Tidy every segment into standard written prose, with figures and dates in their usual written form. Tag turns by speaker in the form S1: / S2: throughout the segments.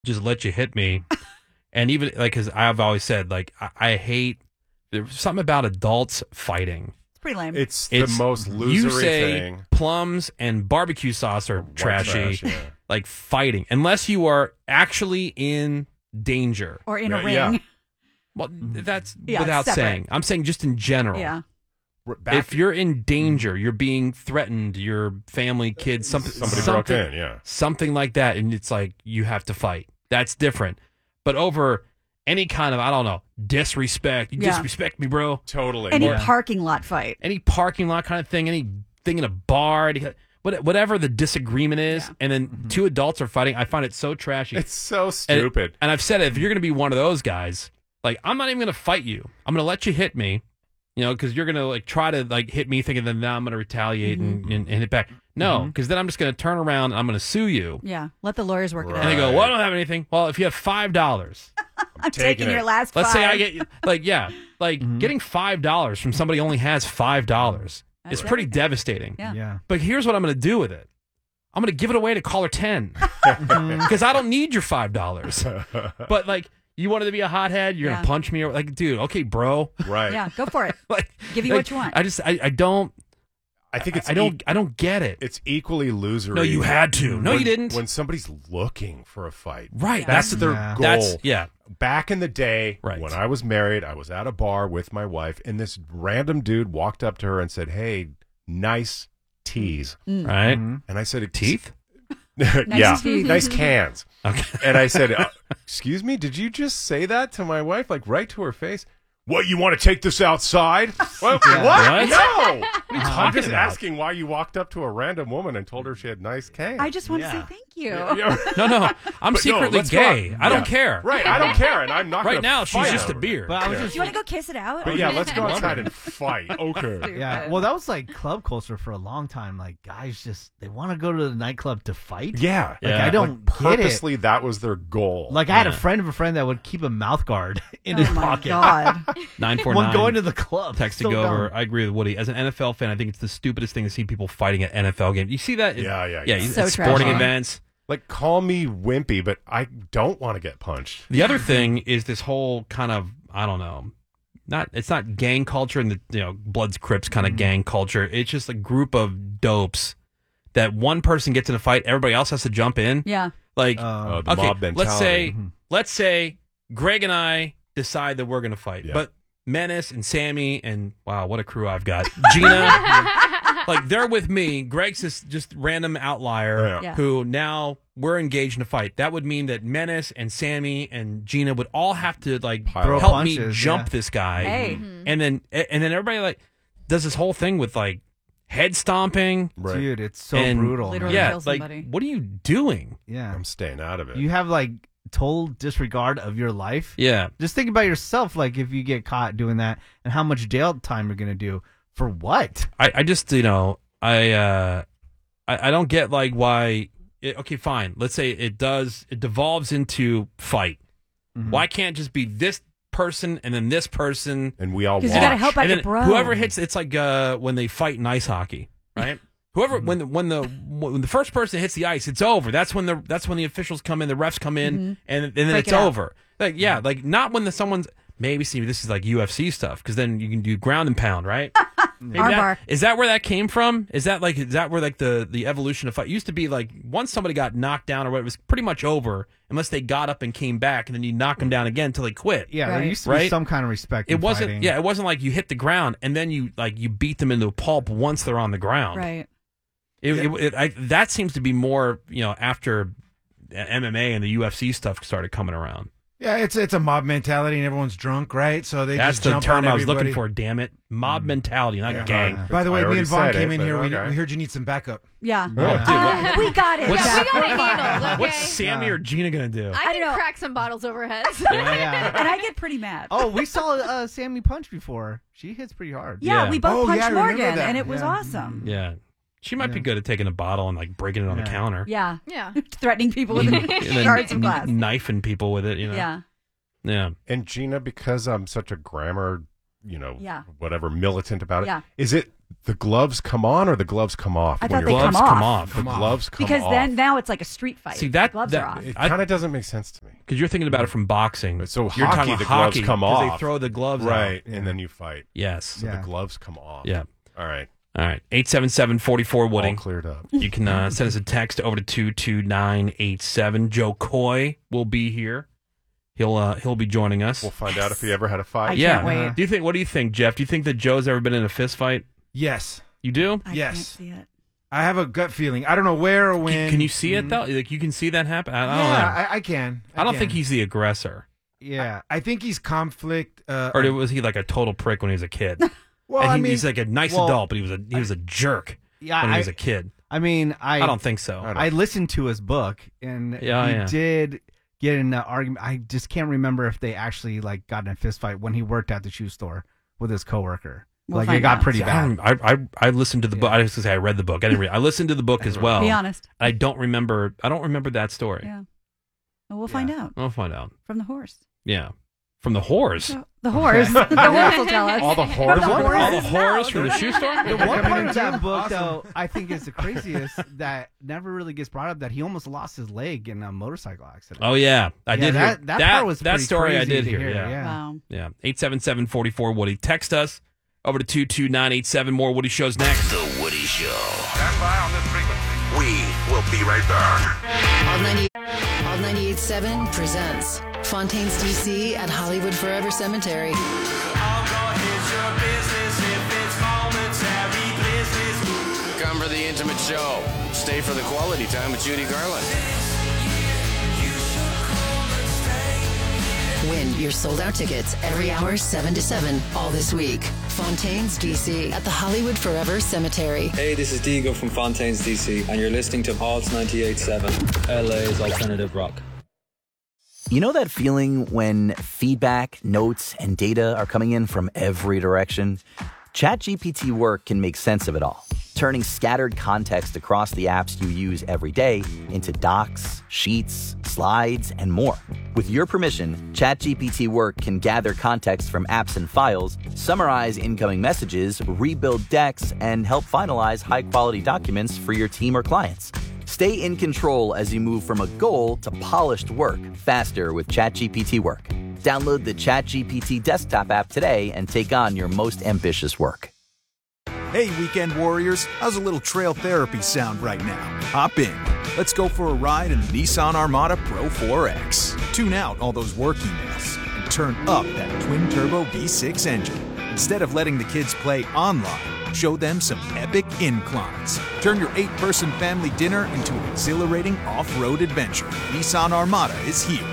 S1: just let you hit me. And even like, because I've always said, like, I hate there's something about adults fighting.
S2: It's pretty lame.
S3: It's the most losery
S1: you say
S3: thing.
S1: Plums and barbecue sauce are trashy,
S3: trash, yeah.
S1: like fighting, unless you are actually in danger
S2: or in a
S3: Yeah.
S2: ring.
S1: Well, that's
S2: Yeah,
S1: without
S2: separate.
S1: saying. I'm saying just in general.
S2: Yeah.
S1: If you're in danger, you're being threatened, your family, kids,
S3: Somebody broke
S1: something,
S3: in, yeah.
S1: something like that, and it's like you have to fight. That's different. But over any kind of, I don't know, disrespect, you
S2: Yeah.
S1: disrespect me, bro.
S3: Totally.
S2: Any parking lot fight.
S1: Any parking lot kind of thing, anything in a bar, whatever the disagreement is, and then two adults are fighting, I find it so trashy.
S3: It's so stupid.
S1: And I've said it, if you're going to be one of those guys, like, I'm not even going to fight you. I'm going to let you hit me, you know, because you're going to, like, try to, like, hit me thinking that now I'm going to retaliate and hit back. No, because then I'm just going to turn around and I'm going to sue you.
S2: Yeah. Let the lawyers work it out.
S1: And they go, well, I don't have anything. Well, if you have $5,
S2: I'm taking your last
S1: let's
S2: five.
S1: say I get, like, getting $5 from somebody who only has $5 is pretty devastating.
S2: Yeah.
S1: But here's what I'm going to do with it. I'm going to give it away to caller 10 because I don't need your $5. But, like, you wanted to be a hothead, you're going to punch me, or like, dude, okay, bro.
S3: Right.
S2: Yeah, go for it.
S1: Like,
S2: give you what you want.
S1: I don't.
S3: I think it's
S1: I don't get it.
S3: It's equally losery.
S1: No, you had to. No, you didn't.
S3: When somebody's looking for a fight,
S1: right?
S3: That's their goal.
S1: Yeah.
S3: Back in the day,
S1: right.
S3: when I was married, I was at a bar with my wife, and this random dude walked up to her and said, "Hey, nice teas."
S1: Right.
S3: And I said,
S1: "Teeth."
S3: Yeah,
S2: teeth.
S3: nice cans.
S1: Okay.
S3: And I said, "Excuse me, did you just say that to my wife, like right to her face?" What, you want to take this outside? Well, what?
S1: What?
S3: No. I'm just
S1: about?
S3: asking why you walked up to a random woman and told her she had nice cans.
S2: I just want to say thank you.
S1: No. I'm secretly
S3: let's
S1: gay.
S3: go.
S1: I don't care.
S3: Right, I don't care, and I'm not
S1: Right
S3: gonna
S1: now, she's
S3: fight
S1: just a
S3: over it.
S1: beer.
S4: But I was
S2: Do you want to go kiss it out?
S3: But yeah, let's go outside and fight. Okay.
S4: Yeah, well, that was like club culture for a long time. Like guys just they want to go to the nightclub to fight.
S3: Yeah.
S4: Like I don't get
S3: purposely, that was their goal.
S4: Like I had a friend of a friend that would keep a mouth guard in his pocket.
S2: God.
S1: 949.
S4: When going to the club.
S1: Text to
S4: So
S1: go over.
S4: dumb.
S1: I agree with Woody. As an NFL fan, I think it's the stupidest thing to see people fighting at NFL games. You see that?
S3: Yeah.
S2: So
S1: at sporting
S2: trashy.
S1: events.
S3: Like, call me wimpy, but I don't want to get punched.
S1: The other thing is this whole kind of, I don't know, it's not gang culture and the Bloods Crips kind of gang culture. It's just a group of dopes that one person gets in a fight, everybody else has to jump in.
S2: Yeah.
S1: Like,
S3: the
S1: okay,
S3: mob mentality.
S1: let's say Greg and I decide that we're going to fight,
S3: Yeah.
S1: but Menace and Sammy and wow, what a crew I've got. Gina, like they're with me. Greg's this just random outlier
S2: Yeah.
S1: who now we're engaged in a fight. That would mean that Menace and Sammy and Gina would all have to like
S3: Throw
S1: help me
S4: punches,
S1: jump
S4: yeah.
S1: this guy.
S2: Hey.
S1: And then everybody like does this whole thing with like head stomping.
S3: Right.
S4: Dude, it's so
S1: and,
S4: brutal. man.
S2: Literally.
S1: Yeah,
S2: kill
S1: like
S2: somebody.
S1: what are you doing?
S4: Yeah.
S3: I'm staying out of it.
S4: You have like total disregard of your life.
S1: Yeah.
S4: Just think about yourself, like if you get caught doing that and how much jail time you're gonna do for what?
S1: I just I don't get like why. Okay, fine. Let's say it devolves into fight. Why can't it just be this person and then this person?
S3: and we all watch.
S2: Because you got to help out
S1: And
S2: your
S1: then
S2: bro.
S1: whoever hits, it's like when they fight in ice hockey, right? Whoever when the first person hits the ice, it's over. That's when the officials come in, the refs come in, and then
S2: Break
S1: it's
S2: it up.
S1: over. Like like not when someone's maybe see this is like UFC stuff because then you can do ground and pound, right? Maybe
S2: Armbar.
S1: Is that where that came from? Is that where like the evolution of fight used to be? Like once somebody got knocked down or what, it was pretty much over unless they got up and came back, and then you knock them down again until they quit.
S4: Yeah, there
S2: Right.
S4: used to be
S1: Right?
S4: some kind of respect.
S1: It
S4: in
S1: wasn't.
S4: fighting.
S1: Yeah, it wasn't like you hit the ground and then you beat them into a pulp once they're on the ground.
S2: Right.
S1: That seems to be more after MMA and the UFC stuff started coming around.
S5: Yeah, it's a mob mentality and everyone's drunk, right? So they
S1: That's
S5: just
S1: the
S5: jump
S1: term
S5: on
S1: I was looking
S5: everybody.
S1: for. Damn it, mob mentality, not
S5: Yeah.
S1: gang.
S5: By the way,
S3: I
S5: me
S3: already
S5: and Vaughn
S3: said it,
S5: came in
S3: but
S5: here.
S3: okay.
S5: We heard you need some backup.
S2: Yeah.
S1: Dude,
S2: We got it.
S1: What's-
S2: Jack.
S6: We got it handled, okay?
S1: What's Sammy or Gina gonna do?
S6: I
S2: don't know.
S6: can crack some bottles over heads.
S4: Yeah.
S2: And I get pretty mad.
S4: Oh, we saw Sammy punch before. She hits pretty hard.
S2: Yeah,
S1: Yeah.
S2: we both
S5: Oh, yeah,
S2: punched
S5: I remember
S2: Morgan,
S5: that.
S2: and it was
S4: Yeah.
S2: awesome.
S1: Yeah, she might be good at taking a bottle and like breaking it on the
S4: Yeah.
S1: counter.
S2: Yeah.
S6: Yeah.
S2: Threatening people with
S1: And then
S2: shards of glass.
S1: knifing people with it.
S2: Yeah.
S1: Yeah.
S3: And Gina, because I'm such a grammar,
S2: Yeah.
S3: whatever militant about it,
S2: Yeah.
S3: is it the gloves come on or the gloves come off?
S2: I
S3: when
S2: thought
S3: you're-
S2: they
S1: Gloves
S2: come
S1: come
S2: off.
S1: off.
S3: The gloves come
S2: Because
S3: off.
S2: then now it's like a street fight.
S1: See, that-
S2: the gloves
S1: that-
S2: are off.
S3: It kind of doesn't make sense to me.
S1: Because you're thinking about it from boxing.
S3: So
S1: you're
S3: hockey,
S1: talking about
S3: the gloves
S1: hockey,
S3: come
S1: 'cause
S3: off.
S1: They throw the gloves
S3: Right,
S1: out.
S3: and then you fight.
S1: Yes.
S3: So
S4: Yeah.
S3: the gloves come off.
S1: Yeah.
S3: All right.
S1: All right. 877-44 Woody.
S3: All cleared up.
S1: You can send us a text over to 22987. Joe Coy will be here. He'll be joining us.
S3: We'll find out if he ever had a fight.
S2: I
S1: yeah.
S2: can't wait.
S1: Do you think? What do you think, Jeff? Do you think that Joe's ever been in a fist fight?
S5: Yes.
S1: You do?
S2: I
S5: Yes.
S2: can't see it.
S5: I have a gut feeling. I don't know where or when.
S1: Can you see it though? Like you can see that happen? I don't know.
S5: Yeah, I can.
S1: I don't
S5: can.
S1: think he's the aggressor.
S4: Yeah.
S5: I think he's conflict.
S1: Or was he like a total prick when he was a kid?
S5: well,
S1: And
S5: I mean,
S1: he's like a nice
S4: well,
S1: adult, but he was a jerk
S4: Yeah,
S1: when he was a kid.
S4: I mean,
S1: I don't think so.
S4: I listened to his book, and
S1: Yeah,
S4: he
S1: yeah.
S4: did get in an argument. I just can't remember if they actually like got in a fist fight when he worked at the shoe store with his coworker.
S2: We'll
S4: Like it
S2: find
S4: got
S2: out.
S4: pretty
S1: See,
S4: bad.
S1: I listened to the book. I was going to say I read the book. I didn't read. I listened to the book as well.
S2: Be honest.
S1: I don't remember that story.
S2: Yeah. Well, we'll find out
S1: I'll find out.
S2: from the horse.
S1: Yeah. From the horse.
S2: The horse. the horse will tell us.
S3: All the horse.
S2: From the
S1: All the
S2: horse's
S1: horse
S2: mouth.
S1: from the shoe store?
S4: The one
S5: coming
S4: part
S5: in
S4: of that
S5: too?
S4: book,
S5: Awesome.
S4: though, I think is the craziest that never really gets brought up. That he almost lost his leg in a motorcycle accident.
S1: Oh yeah. I did hear
S4: that part was
S1: that
S4: pretty
S1: story I
S4: crazy
S1: did
S4: to
S1: hear. Yeah.
S4: Yeah.
S2: Wow.
S1: Yeah. 877-44 Woody. Text us over to 22987. More Woody shows next.
S7: The Woody Show. Stand by on this frequency. We will be right back.
S8: All 98.7 presents Fontaine's DC at Hollywood Forever Cemetery.
S7: Come for the intimate show. Stay for the quality time with Judy Garland.
S8: Win your sold-out tickets every hour 7 to 7 all this week. Fontaine's DC at the Hollywood Forever Cemetery.
S9: Hey, this is Diego from Fontaine's DC, and you're listening to Pulse 98.7, LA's alternative rock.
S10: You know that feeling when feedback, notes, and data are coming in from every direction? ChatGPT Work can make sense of it all, turning scattered context across the apps you use every day into docs, sheets, slides, and more. With your permission, ChatGPT Work can gather context from apps and files, summarize incoming messages, rebuild decks, and help finalize high-quality documents for your team or clients. Stay in control as you move from a goal to polished work faster with ChatGPT Work. Download the ChatGPT desktop app today and take on your most ambitious work.
S11: Hey, weekend warriors, how's a little trail therapy sound right now? Hop in. Let's go for a ride in the Nissan Armada Pro 4X. Tune out all those work emails and turn up that twin-turbo V6 engine. Instead of letting the kids play online, show them some epic inclines. Turn your 8-person family dinner into an exhilarating off-road adventure. Nissan Armada is here.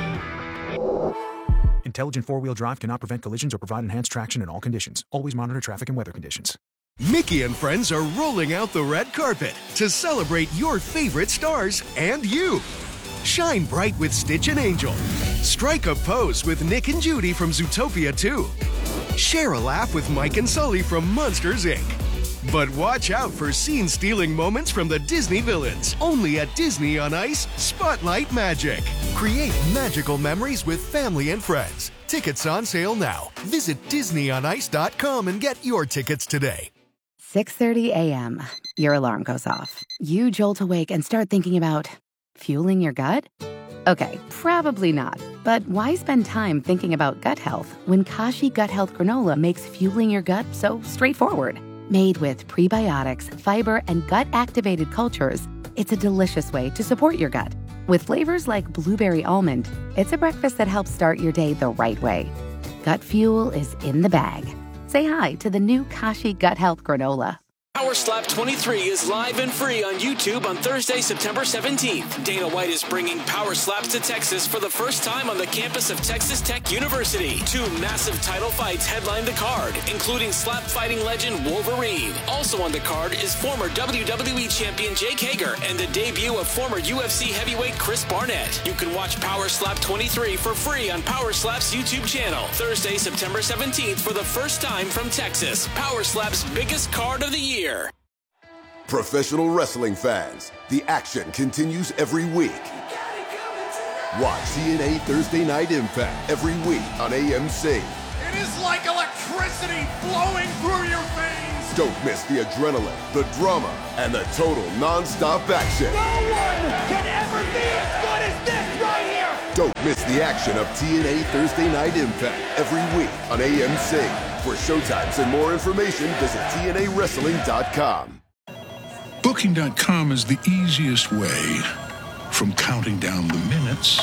S11: Intelligent four-wheel drive cannot prevent collisions or provide enhanced traction in all conditions. Always monitor traffic and weather conditions.
S12: Mickey and friends are rolling out the red carpet to celebrate your favorite stars and you. Shine bright with Stitch and Angel. Strike a pose with Nick and Judy from Zootopia 2. Share a laugh with Mike and Sully from Monsters, Inc. But watch out for scene-stealing moments from the Disney villains. Only at Disney on Ice Spotlight Magic. Create magical memories with family and friends. Tickets on sale now. Visit DisneyOnIce.com and get your tickets today.
S13: 6:30 a.m. Your alarm goes off. You jolt awake and start thinking about fueling your gut? Okay, probably not. But why spend time thinking about gut health when Kashi Gut Health Granola makes fueling your gut so straightforward? Made with prebiotics, fiber, and gut-activated cultures, it's a delicious way to support your gut. With flavors like blueberry almond, it's a breakfast that helps start your day the right way. Gut fuel is in the bag. Say hi to the new Kashi Gut Health Granola.
S14: Power Slap 23 is live and free on YouTube on Thursday, September 17th. Dana White is bringing Power Slaps to Texas for the first time on the campus of Texas Tech University. 2 massive title fights headline the card, including slap fighting legend Wolverine. Also on the card is former WWE champion Jake Hager and the debut of former UFC heavyweight Chris Barnett. You can watch Power Slap 23 for free on Power Slap's YouTube channel. Thursday, September 17th for the first time from Texas. Power Slap's biggest card of the year.
S15: Professional wrestling fans, the action continues every week. Watch TNA Thursday Night Impact every week on AMC.
S16: It is like electricity flowing through your veins.
S15: Don't miss the adrenaline, the drama, and the total non-stop action.
S16: No one can ever be as good as this right here!
S15: Don't miss the action of TNA Thursday Night Impact every week on AMC. For showtimes and more information, visit TNAWrestling.com.
S17: Booking.com is the easiest way from counting down the minutes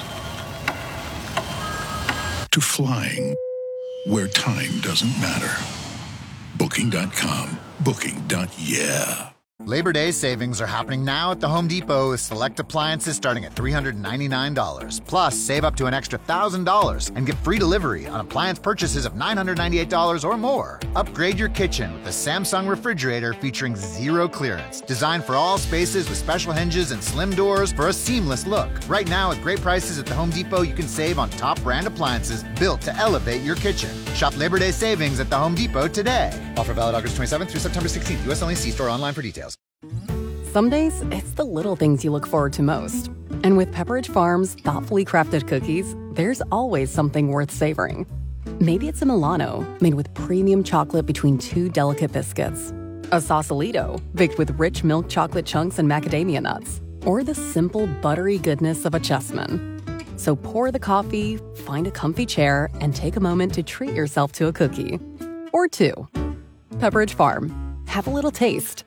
S17: to flying where time doesn't matter. Booking.com. Booking.yeah.
S18: Labor Day savings are happening now at the Home Depot with select appliances starting at $399. Plus, save up to an extra $1,000 and get free delivery on appliance purchases of $998 or more. Upgrade your kitchen with the Samsung refrigerator featuring zero clearance. Designed for all spaces with special hinges and slim doors for a seamless look. Right now, at great prices at the Home Depot, you can save on top brand appliances built to elevate your kitchen. Shop Labor Day savings at the Home Depot today. Offer valid August 27th through September 16th. U.S. only. See store online for details.
S19: Some days, it's the little things you look forward to most. And with Pepperidge Farm's thoughtfully crafted cookies, there's always something worth savoring. Maybe it's a Milano, made with premium chocolate between two delicate biscuits. A Sausalito, baked with rich milk chocolate chunks and macadamia nuts. Or the simple, buttery goodness of a Chessman. So pour the coffee, find a comfy chair, and take a moment to treat yourself to a cookie. Or two. Pepperidge Farm. Have a little taste.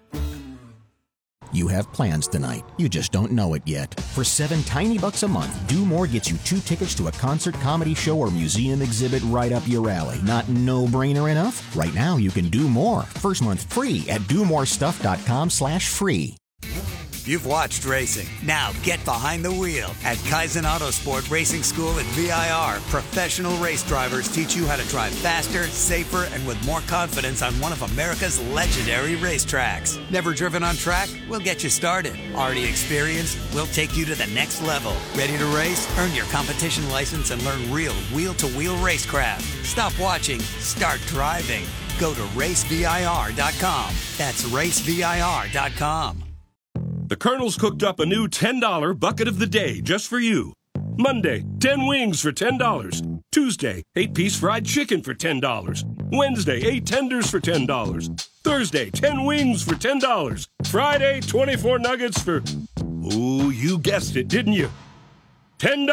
S20: You have plans tonight. You just don't know it yet. For $7 tiny bucks a month, Do More gets you 2 tickets to a concert, comedy show, or museum exhibit right up your alley. Not no-brainer enough? Right now, you can do more. First month free at domorestuff.com/free.
S21: You've watched racing. Now get behind the wheel. At Kaizen Autosport Racing School at VIR, professional race drivers teach you how to drive faster, safer, and with more confidence on one of America's legendary racetracks. Never driven on track? We'll get you started. Already experienced? We'll take you to the next level. Ready to race? Earn your competition license and learn real wheel-to-wheel racecraft. Stop watching. Start driving. Go to racevir.com. That's racevir.com.
S22: The Colonel's cooked up a new $10 bucket of the day just for you. Monday, 10 wings for $10. Tuesday, 8-piece fried chicken for $10. Wednesday, 8 tenders for $10. Thursday, 10 wings for $10. Friday, 24 nuggets for... Oh, you guessed it, didn't you? $10.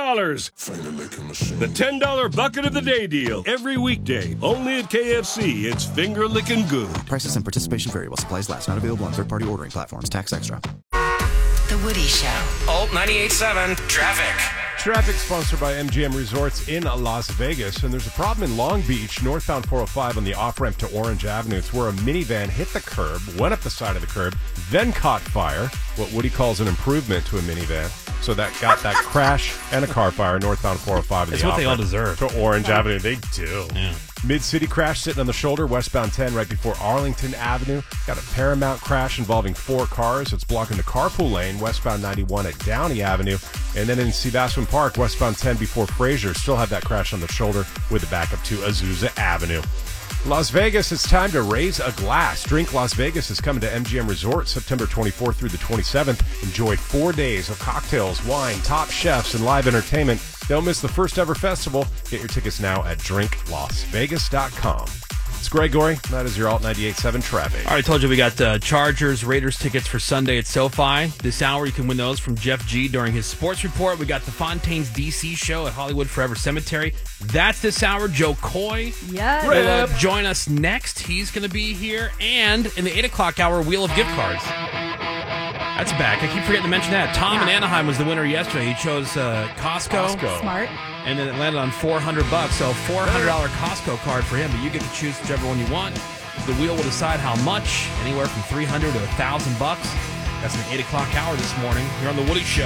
S22: The $10 bucket of the day deal. Every weekday. Only at KFC. It's finger-licking good.
S23: Prices and participation vary while supplies last. Not available on third-party ordering platforms. Tax extra.
S8: The Woody Show.
S7: Alt 98.7 Traffic.
S3: Traffic sponsored by MGM Resorts in Las Vegas. And there's a problem in Long Beach, northbound 405 on the off-ramp to Orange Avenue. It's where a minivan hit the curb, went up the side of the curb, then caught fire. What Woody calls an improvement to a minivan. So that got that crash and a car fire northbound 405 in
S1: It's
S3: the
S1: what they all
S3: off-ramp
S1: deserve.
S3: to Orange Avenue. They do.
S1: Yeah.
S3: Mid-city crash sitting on the shoulder, westbound 10 right before Arlington Avenue. Got a Paramount crash involving 4 cars. It's blocking the carpool lane, westbound 91 at Downey Avenue. And then in Sebastopol Park, westbound 10 before Fraser, still have that crash on the shoulder with a backup to Azusa Avenue. Las Vegas, it's time to raise a glass. Drink Las Vegas is coming to MGM Resort September 24th through the 27th. Enjoy 4 days of cocktails, wine, top chefs, and live entertainment. Don't miss the first ever festival. Get your tickets now at drinklasvegas.com. It's Gregory. That is your Alt 98.7 traffic.
S1: I already told you we got Chargers, Raiders tickets for Sunday at SoFi. This hour, you can win those from Jeff G during his sports report. We got the Fontaines DC show at Hollywood Forever Cemetery. That's this hour. Joe Coy
S2: Yes.
S1: will join us next. He's going to be here. And in the 8 o'clock hour, Wheel of Gift Cards. That's back. I keep forgetting to mention that. Tom in Anaheim was the winner yesterday. He chose Costco.
S2: Smart.
S1: And then it landed on $400. So $400 Costco card for him. But you get to choose whichever one you want. The wheel will decide how much. Anywhere from $300 to $1,000. That's an 8 o'clock hour this morning here on The Woody Show.